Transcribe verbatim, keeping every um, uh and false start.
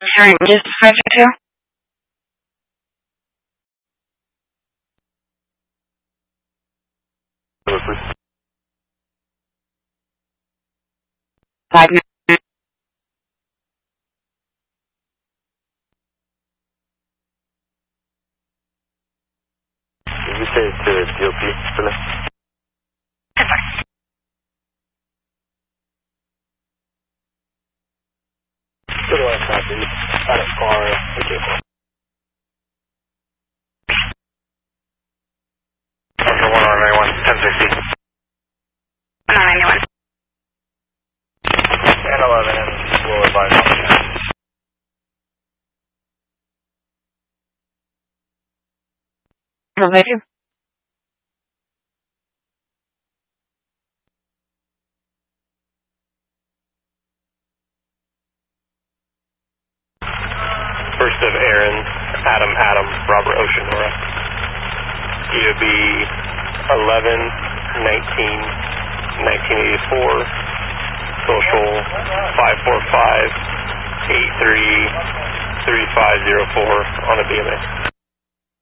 Sorry, just five two. Five nine. Did you say to D O P, Philip? To the west side, please. Out of car, okay. Number one on ninety-one, ten sixty. one ninety-one. And eleven, we'll advise on that. Elevator. First of Aaron, Adam, Adam, Robert Oceanora. E O B eleven nineteen nineteen eighty-four, social five four five eight three three five zero four on a B M A.